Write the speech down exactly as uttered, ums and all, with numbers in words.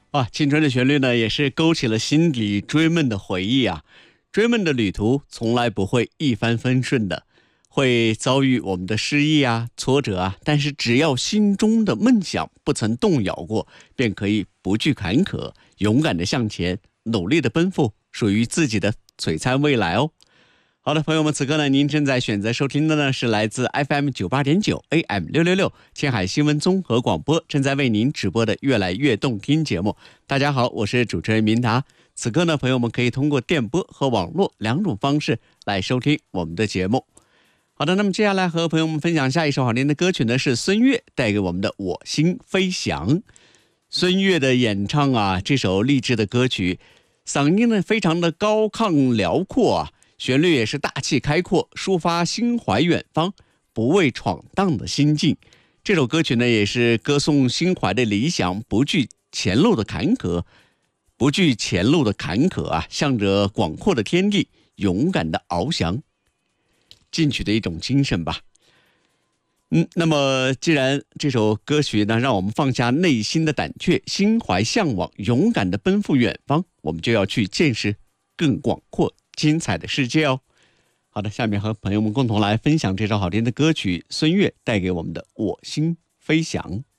啊，青春的旋律呢，也是勾起了心底追梦的回忆啊。追梦的旅途从来不会一帆风顺的，会遭遇我们的失意啊、挫折啊。但是只要心中的梦想不曾动摇过，便可以不惧坎坷，勇敢的向前，努力的奔赴属于自己的璀璨未来哦。好的，朋友们，此刻呢，您正在选择收听的呢是来自 F M 九八点九 A M 六六六青海新闻综合广播正在为您直播的越来越动听节目。大家好，我是主持人明达。此刻呢，朋友们可以通过电波和网络两种方式来收听我们的节目。好的，那么接下来和朋友们分享下一首好听的歌曲呢，是孙悦带给我们的《我心飞翔》。孙悦的演唱啊，这首励志的歌曲，嗓音呢非常的高亢辽阔啊。旋律也是大气开阔，抒发心怀远方、不畏闯荡的心境。这首歌曲呢，也是歌颂心怀的理想，不惧前路的坎坷，不惧前路的坎坷啊，向着广阔的天地勇敢的翱翔，进取的一种精神吧。嗯，那么既然这首歌曲呢，让我们放下内心的胆怯，心怀向往，勇敢的奔赴远方，我们就要去见识更广阔精彩的世界哦。好的，下面和朋友们共同来分享这首好听的歌曲，孙悦带给我们的《我心飞翔》。